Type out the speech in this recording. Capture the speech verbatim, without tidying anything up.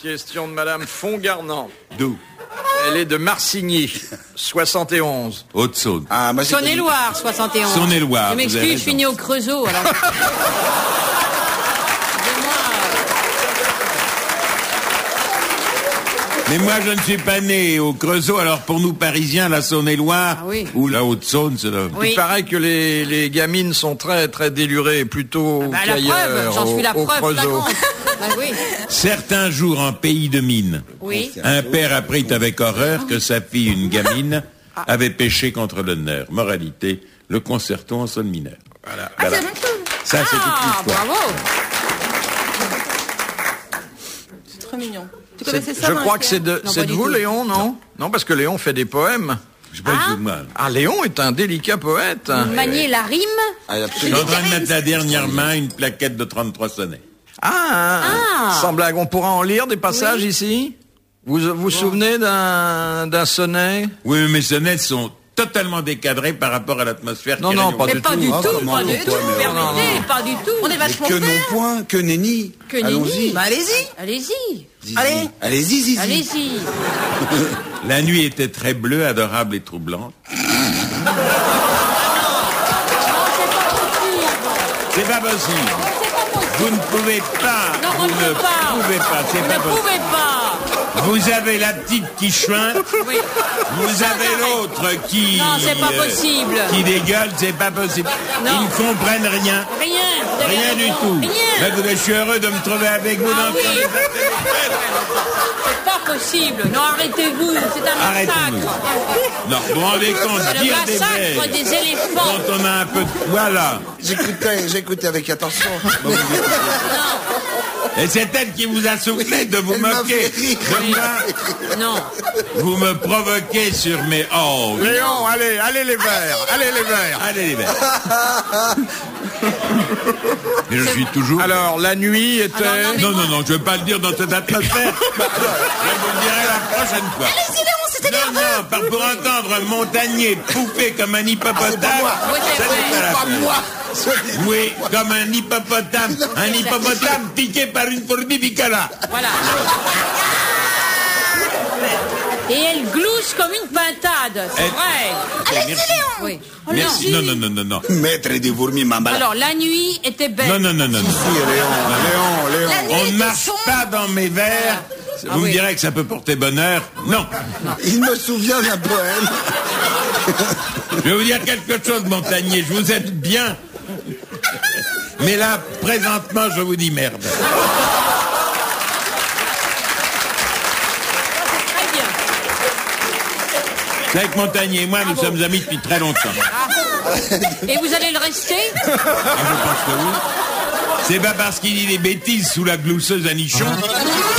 Question de Madame Fongarnant. D'où? Elle est de Marcigny, soixante et onze. Haute-Saône. Ah, moi, j'ai Saône-et-Loire, soixante et onze. Saône-et-Loire, Je vous avez m'excuse, je raison. suis né au Creusot, alors. Mais moi, je ne suis pas né au Creusot, alors pour nous Parisiens, la Saône-et-Loire Ah oui. ou la Haute-Saône, c'est là. Oui. Il paraît que les, les gamines sont très très délurées, plutôt Bah, la qu'ailleurs, preuve, j'en suis la au, au preuve Creusot. flagrante. Bah oui. Certains jours en pays de mine, Oui. un père apprit avec horreur que sa fille, une gamine, avait péché contre l'honneur. Moralité, le concerto en sol mineur. Voilà. Ah, voilà. c'est la même chose. Ça, c'est toute Ah, l'histoire. bravo. C'est trop mignon. Tu C'est- connaissais ça, Je crois Marie-Pierre? que c'est de, Non, c'est pas de du vous, tout. Léon, non? Non, parce que Léon fait des poèmes. Je sais pas du tout de moi. Ah, Léon est un délicat poète. Manier la rime. Ah, Je suis en train de mettre la dernière main une plaquette de trente-trois sonnets. Ah, Ah. sans blague, on pourra en lire des passages Oui. ici? Vous vous vous souvenez d'un d'un sonnet? Oui, mais mes sonnets sont totalement décadrés par rapport à l'atmosphère. Non, qui non, règne pas au- Mais du pas tout. du Ah, tout, comment pas non, du quoi, tout. mais- Permettez, pas du tout. On est Mais vachement que non faire. point, que nenni. Que nenni. Allons-y. Bah, allez-y. Allez-y. Zizi. Allez. Allez-y, Zizi. Allez-y. La nuit était très bleue, adorable et troublante. C'est pas possible. Vous ne pouvez pas. Non, on vous ne ne peut pas. pouvez pas. C'est Vous pas ne possible. pouvez pas. Vous avez la petite qui chuinte. Oui. Vous Ça, avez j'arrête. l'autre qui. Non, c'est pas euh, possible. Qui dégueule, c'est pas possible. Non. Ils ne comprennent rien. Rien. vous avez Rien du raison. tout. Rien. Mais écoutez, je suis heureux de me trouver avec vous Ah dans oui. ce C'est pas possible. Non, arrêtez-vous. C'est un Arrêtez-vous. massacre. Non, vous vous rendez compte, C'est le dire des massacre vers des éléphants. quand on a un peu de... Voilà. J'écoutais, j'écoutais avec attention. Et c'est elle qui vous a soufflé de vous Elle m'a moquer fait rire. de moi. Non. Vous me provoquez sur mes... Oh, Léon, allez, allez les verts, allez les verts. allez les verts. Et je suis toujours... Alors, la nuit était... Alors, non, mais- Non, non, non, je ne veux pas le dire dans cette atmosphère. Je vous le dirai la prochaine fois. Allez-y, Léon, c'était Non, non, par pour entendre un montagnier pouffer comme un hippopotame, Oui, c'est ça n'est vrai. pas la Pas peine. moi. Oui, comme un hippopotame. Un hippopotame piqué par une forbificala. Voilà. Et elle glousse comme une pintade. C'est Elle- vrai. Merci. Oui. Merci. Non, non, non, non, non. Maître des fourmis, maman. Alors, la nuit était belle. Non, non, non, non, non. Si, Léon, Léon, Léon. La nuit On ne était marche sombre. pas dans mes vers. Ah Vous me oui. direz que ça peut porter bonheur. Non. Il me souvient d'un poème. Je vais vous dire quelque chose, Montagnier. Je vous aime bien. Mais là, présentement, je vous dis merde. Très bien. C'est avec Montagnier et moi, nous sommes amis depuis très longtemps. Et vous allez le rester? Ah, je pense que oui. C'est pas parce qu'il dit des bêtises sous la glousseuse à nichon